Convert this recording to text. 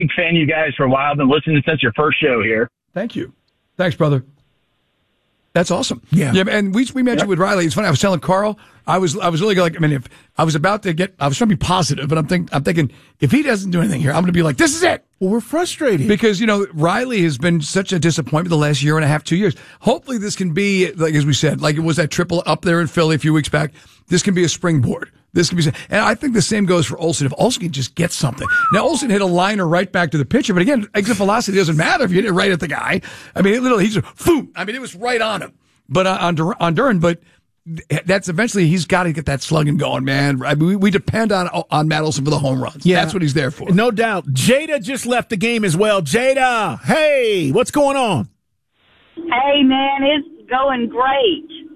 big fan of you guys for a while. I've been listening since your first show here. Thank you. Thanks, brother. That's awesome. Yeah. And we mentioned with Riley. It's funny. I was telling Carl. I was really like. I mean, if I was about to get, I was trying to be positive, but I'm thinking if he doesn't do anything here, I'm going to be like, this is it. Well, we're frustrated because Riley has been such a disappointment the last year and a half, 2 years. Hopefully, this can be like as we said, like it was that triple up there in Philly a few weeks back. This can be a springboard. This can be, and I think the same goes for Olsen. If Olsen can just get something. Now, Olsen hit a liner right back to the pitcher, but again, exit velocity doesn't matter if you hit it right at the guy. I mean, he's just, boom. I mean, it was right on him. But on Duran, but that's eventually he's got to get that slugging going, man. I mean, we depend on Matt Olson for the home runs. Yeah, that's what he's there for. No doubt. Jada just left the game as well. Jada, hey, what's going on? Hey, man, it's going great.